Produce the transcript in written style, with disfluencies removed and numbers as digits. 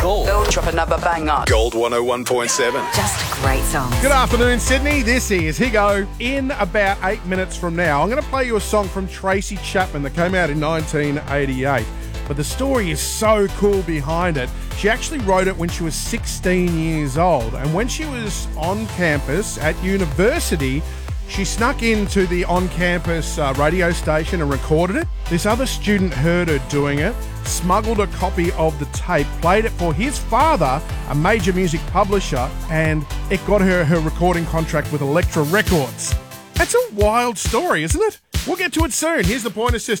Gold. Drop another banger. Gold 101.7. Just great songs. Good afternoon, Sydney. This is Higo. In about 8 minutes from now, I'm going to play you a song from Tracy Chapman that came out in 1988. But the story is so cool behind it. She actually wrote it when she was 16 years old. And when she was on campus at university, she snuck into the on-campus radio station and recorded it. This other student heard her doing it, smuggled a copy of the tape, played it for his father, a major music publisher, and it got her recording contract with Elektra Records. That's a wild story, isn't it? We'll get to it soon. Here's the Pointer Sisters.